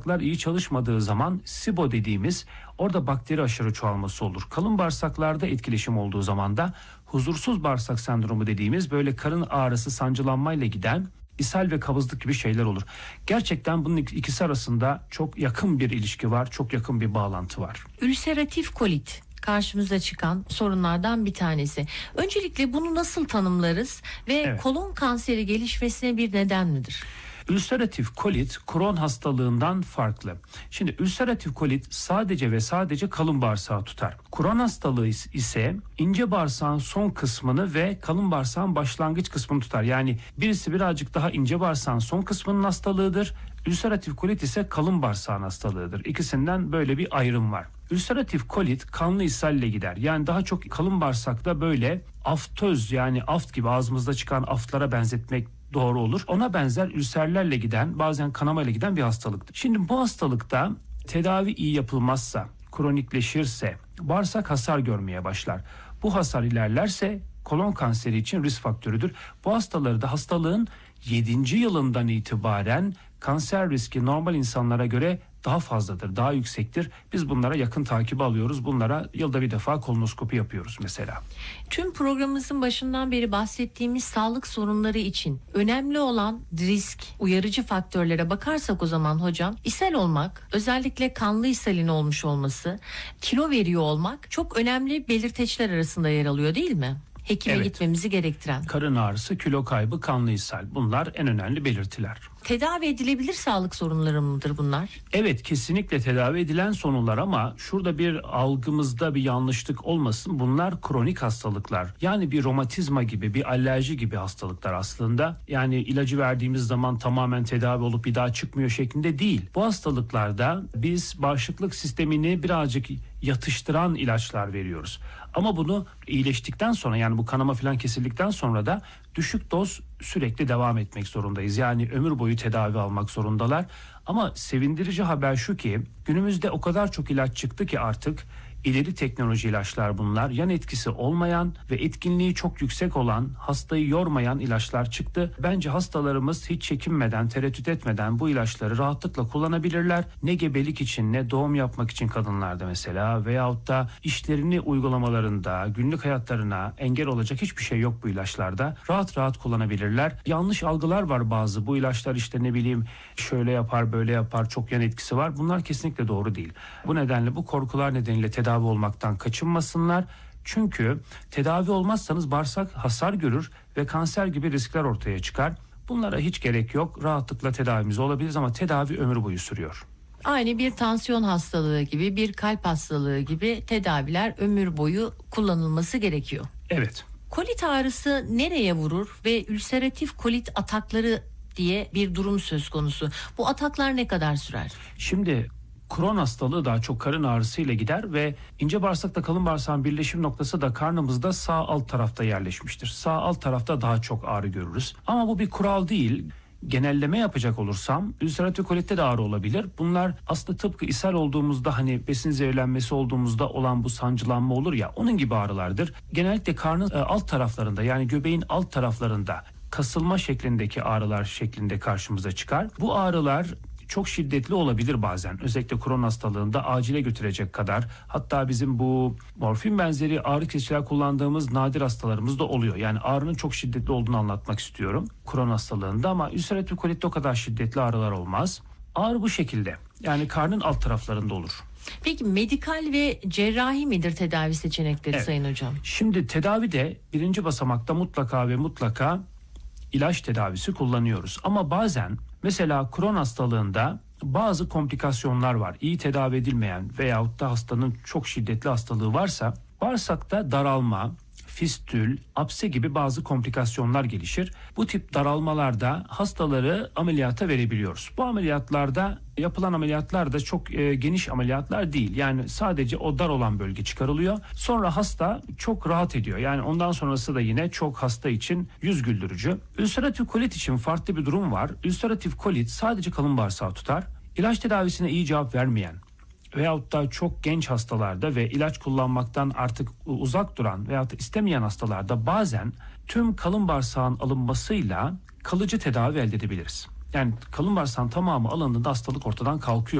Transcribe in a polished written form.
bağırsaklar iyi çalışmadığı zaman SIBO dediğimiz orada bakteri aşırı çoğalması olur. Kalın bağırsaklarda etkileşim olduğu zaman da huzursuz bağırsak sendromu dediğimiz böyle karın ağrısı, sancılanmayla giden ishal ve kabızlık gibi şeyler olur. Gerçekten bunun ikisi arasında çok yakın bir ilişki var, çok yakın bir bağlantı var. Ülseratif kolit karşımıza çıkan sorunlardan bir tanesi. Öncelikle bunu nasıl tanımlarız ve kolon kanseri gelişmesine bir neden midir? Ülseratif kolit Crohn hastalığından farklı. Şimdi ülseratif kolit sadece ve sadece kalın bağırsağı tutar. Crohn hastalığı ise ince bağırsağın son kısmını ve kalın bağırsağın başlangıç kısmını tutar. Yani birisi birazcık daha ince bağırsağın son kısmının hastalığıdır. Ülseratif kolit ise kalın bağırsağın hastalığıdır. İkisinden böyle bir ayrım var. Ülseratif kolit kanlı ishalle gider. Yani daha çok kalın bağırsakta böyle aftöz, yani aft gibi ağzımızda çıkan aftlara benzetmek doğru olur. Ona benzer ülserlerle giden, bazen kanamayla giden bir hastalıktır. Şimdi bu hastalıkta tedavi iyi yapılmazsa, kronikleşirse bağırsak hasar görmeye başlar. Bu hasar kolon kanseri için risk faktörüdür. Bu hastaları da hastalığın 7. yılından itibaren kanser riski normal insanlara göre daha fazladır, daha yüksektir. Biz bunlara yakın takip alıyoruz. Bunlara yılda bir defa kolonoskopi yapıyoruz mesela. Tüm programımızın başından beri bahsettiğimiz sağlık sorunları için önemli olan risk, uyarıcı faktörlere bakarsak o zaman hocam, ishal olmak, özellikle kanlı ishalin olmuş olması, kilo veriyor olmak çok önemli belirteçler arasında yer alıyor değil mi? Hekime gitmemizi gerektiren. Karın ağrısı, kilo kaybı, kanlı ishal, bunlar en önemli belirtiler. Tedavi edilebilir sağlık sorunları mıdır bunlar? Evet, kesinlikle tedavi edilen sorunlar ama şurada bir algımızda bir yanlışlık olmasın. Bunlar kronik hastalıklar. Yani bir romatizma gibi, bir alerji gibi hastalıklar aslında. Yani ilacı verdiğimiz zaman tamamen tedavi olup bir daha çıkmıyor şeklinde değil. Bu hastalıklarda biz bağışıklık sistemini birazcık yatıştıran ilaçlar veriyoruz. Ama bunu iyileştikten sonra, yani bu kanama falan kesildikten sonra da düşük doz sürekli devam etmek zorundayız. Yani ömür boyu tedavi almak zorundalar. Ama sevindirici haber şu ki günümüzde o kadar çok ilaç çıktı ki artık ileri teknoloji ilaçlar bunlar. Yan etkisi olmayan ve etkinliği çok yüksek olan, hastayı yormayan ilaçlar çıktı. Bence hastalarımız hiç çekinmeden, tereddüt etmeden bu ilaçları rahatlıkla kullanabilirler. Ne gebelik için, ne doğum yapmak için kadınlarda mesela, veyahut da işlerini uygulamalarında, günlük hayatlarına engel olacak hiçbir şey yok bu ilaçlarda. Rahat rahat kullanabilirler. Yanlış algılar var bazı. Bu ilaçlar işte ne bileyim şöyle yapar, böyle yapar, çok yan etkisi var. Bunlar kesinlikle doğru değil. Bu nedenle, bu korkular nedeniyle tedavi olmaktan kaçınmasınlar. Çünkü tedavi olmazsanız bağırsak hasar görür ve kanser gibi riskler ortaya çıkar. Bunlara hiç gerek yok. Rahatlıkla tedavimiz olabiliriz ama tedavi ömür boyu sürüyor. Aynı bir tansiyon hastalığı gibi, bir kalp hastalığı gibi tedaviler ömür boyu kullanılması gerekiyor. Evet. Kolit ağrısı nereye vurur ve ülseratif kolit atakları diye bir durum söz konusu. Bu ataklar ne kadar sürer? Şimdi Crohn hastalığı daha çok karın ağrısıyla gider ve ince bağırsakla kalın bağırsağın birleşim noktası da karnımızda sağ alt tarafta yerleşmiştir. Sağ alt tarafta daha çok ağrı görürüz. Ama bu bir kural değil. Genelleme yapacak olursam ülseratif kolitte de ağrı olabilir. Bunlar aslında tıpkı ishal olduğumuzda, hani besin zehirlenmesi olduğumuzda olan bu sancılanma olur ya, onun gibi ağrılardır. Genellikle karnın alt taraflarında, yani göbeğin alt taraflarında kasılma şeklindeki ağrılar şeklinde karşımıza çıkar. Bu ağrılar çok şiddetli olabilir bazen. Özellikle Crohn hastalığında acile götürecek kadar. Hatta bizim bu morfin benzeri ağrı kesiciler kullandığımız nadir hastalarımız da oluyor. Yani ağrının çok şiddetli olduğunu anlatmak istiyorum Crohn hastalığında, ama ülseratif kolitte o kadar şiddetli ağrılar olmaz. Ağrı bu şekilde. Yani karnın alt taraflarında olur. Peki medikal ve cerrahi midir tedavi seçenekleri Sayın Hocam? Şimdi tedavide birinci basamakta mutlaka ve mutlaka ilaç tedavisi kullanıyoruz. Ama bazen mesela Crohn hastalığında bazı komplikasyonlar var. İyi tedavi edilmeyen veyahut da hastanın çok şiddetli hastalığı varsa bağırsakta daralma, fistül, apse gibi bazı komplikasyonlar gelişir. Bu tip daralmalarda hastaları ameliyata verebiliyoruz. Bu ameliyatlarda yapılan ameliyatlar da çok geniş ameliyatlar değil. Yani sadece o dar olan bölge çıkarılıyor. Sonra hasta çok rahat ediyor. Yani ondan sonrası da yine çok hasta için yüz güldürücü. Ülseratif kolit için farklı bir durum var. Ülseratif kolit sadece kalın bağırsağı tutar. İlaç tedavisine iyi cevap vermeyen veyahut da çok genç hastalarda ve ilaç kullanmaktan artık uzak duran veyahut da istemeyen hastalarda bazen tüm kalın bağırsağın alınmasıyla kalıcı tedavi elde edebiliriz. Yani kalın bağırsağın tamamı alındığında hastalık ortadan kalkıyor.